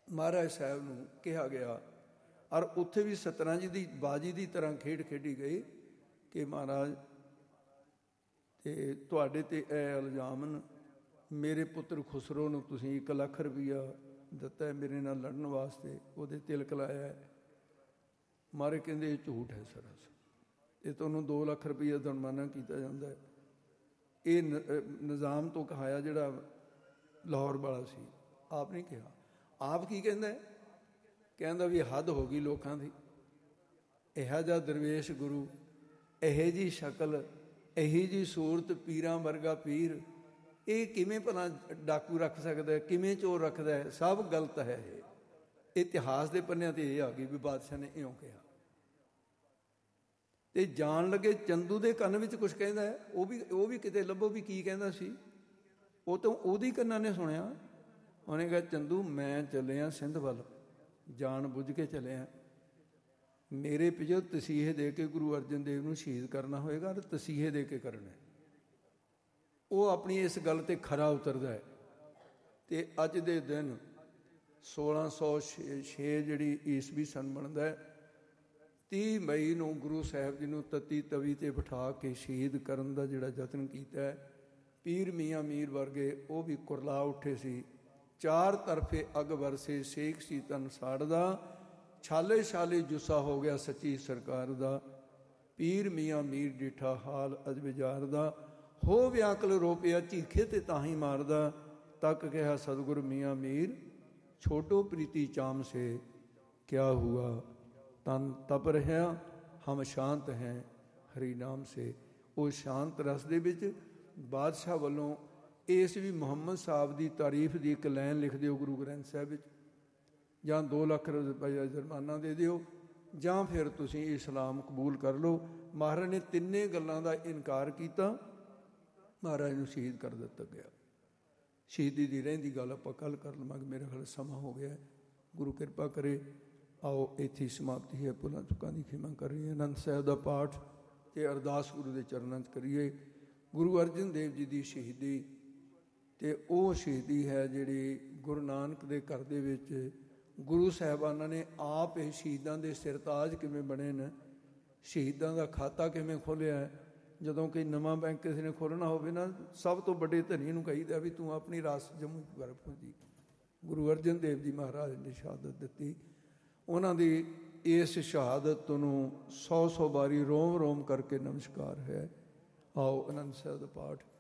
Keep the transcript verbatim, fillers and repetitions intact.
ਮਹਾਰਾਜ ਸਾਹਿਬ ਨੂੰ ਕਿਹਾ ਗਿਆ। ਔਰ ਉੱਥੇ ਵੀ ਸਤਰੰਜ ਦੀ ਬਾਜੀ ਦੀ ਤਰ੍ਹਾਂ ਖੇਡ ਖੇਡੀ ਗਈ ਕਿ ਮਹਾਰਾਜ ਤੇ ਤੁਹਾਡੇ 'ਤੇ ਇਹ ਇਲਜ਼ਾਮ, ਮੇਰੇ ਪੁੱਤਰ ਖੁਸਰੋ ਨੂੰ ਤੁਸੀਂ ਇੱਕ ਲੱਖ ਰੁਪਈਆ ਦਿੱਤਾ ਮੇਰੇ ਨਾਲ ਲੜਨ ਵਾਸਤੇ, ਉਹਦੇ ਤਿਲਕ ਲਾਇਆ। ਮਹਾਰਾਜ ਕਹਿੰਦੇ ਇਹ ਝੂਠ ਹੈ ਸਰਾਸਰ, ਇਹ ਤੁਹਾਨੂੰ ਦੋ ਲੱਖ ਰੁਪਈਆ ਜੁਰਮਾਨਾ ਕੀਤਾ ਜਾਂਦਾ। ਇਹ ਨਿਜ਼ਾਮ ਤੋਂ ਕਹਾਇਆ ਜਿਹੜਾ ਲਾਹੌਰ ਵਾਲਾ ਸੀ, ਆਪ ਨਹੀਂ ਕਿਹਾ। ਆਪ ਕੀ ਕਹਿੰਦਾ? ਕਹਿੰਦਾ ਵੀ ਹੱਦ ਹੋ ਗਈ ਲੋਕਾਂ ਦੀ, ਇਹੋ ਜਿਹਾ ਦਰਵੇਸ਼ ਗੁਰੂ, ਇਹੋ ਜਿਹੀ ਸ਼ਕਲ, ਇਹੀ ਜਿਹੀ ਸੂਰਤ, ਪੀਰਾਂ ਵਰਗਾ ਪੀਰ, ਇਹ ਕਿਵੇਂ ਭਲਾ ਡਾਕੂ ਰੱਖ ਸਕਦਾ, ਕਿਵੇਂ ਚੋਰ ਰੱਖਦਾ ਹੈ? ਸਭ ਗਲਤ ਹੈ। ਇਹ ਇਤਿਹਾਸ ਦੇ ਪੰਨਿਆਂ 'ਤੇ ਇਹ ਆ ਗਈ ਵੀ ਬਾਦਸ਼ਾਹ ਨੇ ਇਉਂ ਕਿਹਾ। ਤੇ ਜਾਣ ਲੱਗੇ ਚੰਦੂ ਦੇ ਕੰਨ ਵਿੱਚ ਕੁਛ ਕਹਿੰਦਾ ਹੈ, ਉਹ ਵੀ ਉਹ ਵੀ ਕਿਤੇ ਲੱਭੋ ਵੀ ਕੀ ਕਹਿੰਦਾ ਸੀ। ਉਹ ਤਾਂ ਉਹਦੀ ਕੰਨਾਂ ਨੇ ਸੁਣਿਆ। ਉਹਨੇ ਕਿਹਾ ਚੰਦੂ ਮੈਂ ਚੱਲਿਆ ਸਿੰਧ ਵੱਲ, ਜਾਣ ਬੁੱਝ ਕੇ ਚੱਲਿਆ, ਮੇਰੇ ਪਿੱਛੇ ਤਸੀਹੇ ਦੇ ਕੇ ਗੁਰੂ ਅਰਜਨ ਦੇਵ ਨੂੰ ਸ਼ਹੀਦ ਕਰਨਾ ਹੋਏਗਾ, ਅਤੇ ਤਸੀਹੇ ਦੇ ਕੇ ਕਰਨਾ। ਉਹ ਆਪਣੀ ਇਸ ਗੱਲ 'ਤੇ ਖਰਾ ਉਤਰਦਾ ਹੈ। ਅਤੇ ਅੱਜ ਦੇ ਦਿਨ ਸੋਲਾਂ ਸੌ ਛੇ ਛੇ ਜਿਹੜੀ ਈਸਵੀ ਸਨ ਬਣਦਾ, ਤੀਹ ਮਈ ਨੂੰ ਗੁਰੂ ਸਾਹਿਬ ਜੀ ਨੂੰ ਤਤੀ ਤਵੀ 'ਤੇ ਬਿਠਾ ਕੇ ਸ਼ਹੀਦ ਕਰਨ ਦਾ ਜਿਹੜਾ ਯਤਨ ਕੀਤਾ, ਪੀਰ ਮੀਆਂ ਮੀਰ ਵਰਗੇ ਉਹ ਵੀ ਕੁਰਲਾ ਉੱਠੇ ਸੀ। ਚਾਰ ਤਰਫੇ ਅੱਗ ਵਰਸੇ, ਸੇਖ ਸੀ ਤਨ ਸਾੜਦਾ, ਛਾਲੇ ਛਾਲੇ ਜੁੱਸਾ ਹੋ ਗਿਆ ਸੱਚੀ ਸਰਕਾਰ ਦਾ। ਪੀਰ ਮੀਆਂ ਮੀਰ ਡਿਠਾ ਹਾਲ ਅਜ ਵਿਚਾਰ ਦਾ, ਹੋ ਵਿਆਕਲ ਰੋਪਿਆ ਚੀਖੇ ਤੇ ਤਾਂ ਹੀ ਮਾਰਦਾ। ਤੱਕ ਕਿਹਾ ਸਤਿਗੁਰ ਮੀਆਂ ਮੀਰ, ਛੋਟੋ ਪ੍ਰੀਤੀ ਚਾਮ ਸੇ ਕਿਆ ਹੁਆ, ਤਨ ਤਪ ਰਿਹਾ ਹਮ ਸ਼ਾਂਤ ਹੈ ਹਰੀ ਨਾਮ ਸੇ। ਉਹ ਸ਼ਾਂਤ ਰਸ ਦੇ ਵਿੱਚ ਬਾਦਸ਼ਾਹ ਵੱਲੋਂ ਇਸ ਵੀ ਮੁਹੰਮਦ ਸਾਹਿਬ ਦੀ ਤਾਰੀਫ ਦੀ ਇੱਕ ਲਾਈਨ ਲਿਖ ਦਿਓ ਗੁਰੂ ਗ੍ਰੰਥ ਸਾਹਿਬ ਵਿੱਚ, ਜਾਂ ਦੋ ਲੱਖ ਰੁਪਇਆ ਜੁਰਮਾਨਾ ਦੇ ਦਿਓ, ਜਾਂ ਫਿਰ ਤੁਸੀਂ ਇਸਲਾਮ ਕਬੂਲ ਕਰ ਲਓ। ਮਹਾਰਾਜ ਨੇ ਤਿੰਨੇ ਗੱਲਾਂ ਦਾ ਇਨਕਾਰ ਕੀਤਾ, ਮਹਾਰਾਜ ਨੂੰ ਸ਼ਹੀਦ ਕਰ ਦਿੱਤਾ ਗਿਆ। ਸ਼ਹੀਦੀ ਦੀ ਰਹਿੰਦੀ ਗੱਲ ਆਪਾਂ ਕੱਲ੍ਹ ਕਰ ਲਵਾਂਗੇ, ਮੇਰੇ ਖਿਆਲ ਸਮਾਂ ਹੋ ਗਿਆ। ਗੁਰੂ ਕਿਰਪਾ ਕਰੇ। ਆਓ ਇੱਥੇ ਹੀ ਸਮਾਪਤੀ ਹੈ। ਭੁੱਲਾਂ ਚੁੱਕਾਂ ਦੀ ਖਿਮਾ ਕਰ ਰਹੀ ਹੈ। ਆਨੰਦ ਸਾਹਿਬ ਦਾ ਪਾਠ ਅਤੇ ਅਰਦਾਸ ਗੁਰੂ ਦੇ ਚਰਨਾਂ 'ਚ ਕਰੀਏ। ਗੁਰੂ ਅਰਜਨ ਦੇਵ ਜੀ ਦੀ ਸ਼ਹੀਦੀ, ਅਤੇ ਉਹ ਸ਼ਹੀਦੀ ਹੈ ਜਿਹੜੀ ਗੁਰੂ ਨਾਨਕ ਦੇ ਘਰ ਦੇ ਵਿੱਚ ਗੁਰੂ ਸਾਹਿਬਾਨਾਂ ਨੇ ਆਪ ਇਹ ਸ਼ਹੀਦਾਂ ਦੇ ਸਿਰਤਾਜ ਕਿਵੇਂ ਬਣੇ ਨੇ, ਸ਼ਹੀਦਾਂ ਦਾ ਖਾਤਾ ਕਿਵੇਂ ਖੋਲ੍ਹਿਆ। ਜਦੋਂ ਕਿ ਨਵਾਂ ਬੈਂਕ ਕਿਸੇ ਨੇ ਖੋਲ੍ਹਣਾ ਹੋਵੇ ਨਾ, ਸਭ ਤੋਂ ਵੱਡੇ ਧਨੀ ਨੂੰ ਕਹੀਦਾ ਵੀ ਤੂੰ ਆਪਣੀ ਰਾਸ ਜੰਮੂ ਕਰ ਫੌਜੀ। ਗੁਰੂ ਅਰਜਨ ਦੇਵ ਜੀ ਮਹਾਰਾਜ ਨੇ ਸ਼ਹਾਦਤ ਦਿੱਤੀ। ਉਹਨਾਂ ਦੀ ਇਸ ਸ਼ਹਾਦਤ ਨੂੰ ਸੌ ਸੌ ਵਾਰੀ ਰੋਮ ਰੋਮ ਕਰਕੇ ਨਮਸਕਾਰ ਹੈ। ਆਓ ਆਨੰਦ ਸਾਹਿਬ ਦਾ ਪਾਠ